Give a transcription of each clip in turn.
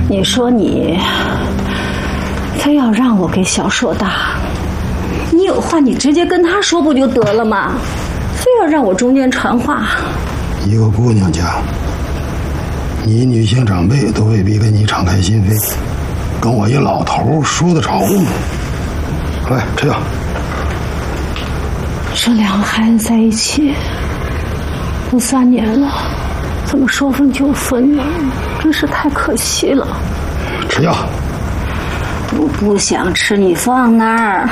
你说你非要让我给小硕打，你有话你直接跟他说不就得了吗？非要让我中间传话。 一个姑娘家，你女性长辈都未必跟你敞开心扉，跟我一老头说得着吗？来，吃药。 这两个孩子在一起都3年了，怎么说分就分呢？真是太可惜了。 吃药。 我不想吃，你放那儿。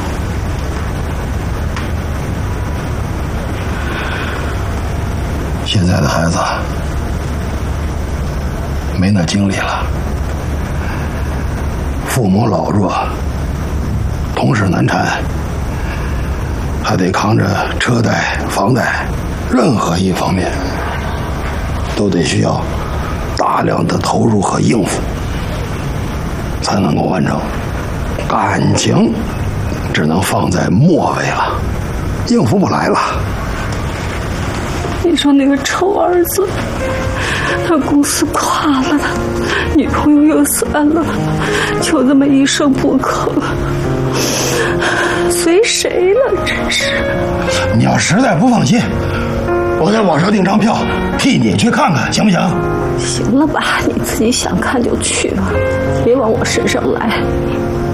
现在的孩子没那精力了，父母老弱，同时难产，还得扛着车贷、房贷，任何一方面都得需要大量的投入和应付，才能够完成。感情只能放在末尾了，应付不来了。 你说那个臭儿子，他公司垮了，女朋友又散了，就这么一声不吭，随谁了？真是。 你要实在不放心，我在网上订张票，替你去看看，行不行？ 行了吧，你自己想看就去吧，别往我身上来。